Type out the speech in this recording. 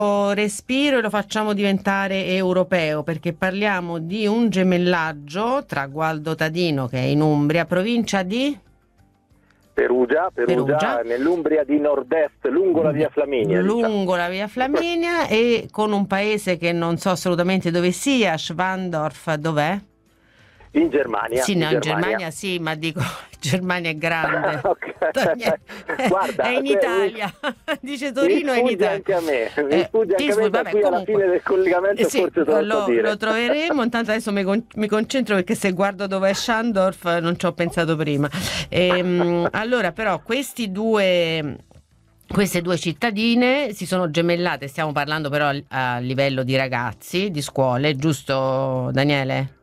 respiro e lo facciamo diventare europeo, perché parliamo di un gemellaggio tra Gualdo Tadino, che è in Umbria, provincia di Perugia, nell'Umbria di nord-est, lungo la via Flaminia. Lungo la via Flaminia e con un paese che non so assolutamente dove sia, Schwandorf, dov'è? In Germania. Sì, no, in Germania sì, ma dico, Germania è grande. Guarda, è in Italia. Dice Torino, è in Italia. Anche a me. Mi sfugge anche a me, da qui alla fine del collegamento sì, forse lo troveremo. Intanto adesso mi concentro, perché se guardo dove è Schandorf non ci ho pensato prima. Allora, però, queste due cittadine si sono gemellate. Stiamo parlando però a livello di ragazzi, di scuole, giusto Daniele?